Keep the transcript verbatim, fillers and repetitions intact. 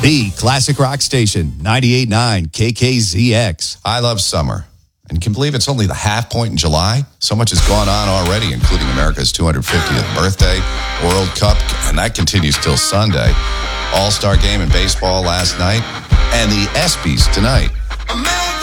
The Classic Rock Station, ninety-eight point nine K K Z X. I love summer. And you can believe it's only the half point in July? So much has gone on already, including America's two hundred fiftieth birthday, World Cup, and that continues till Sunday. All-Star game in baseball last night, and the ESPYs tonight.